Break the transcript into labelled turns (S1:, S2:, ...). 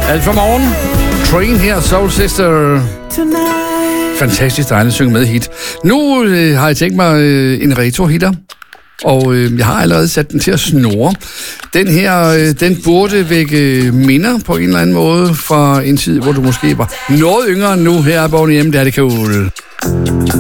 S1: Alt for morgen. Train her, Soul Sister. Fantastisk dejligt at synge med hit. Nu har jeg tænkt mig en retro-hitter. Og jeg har allerede sat den til at snurre. Den her, den burde vække minder på en eller anden måde fra en tid, hvor du måske var noget yngre end nu. Her er Boney M. Daddy Cool.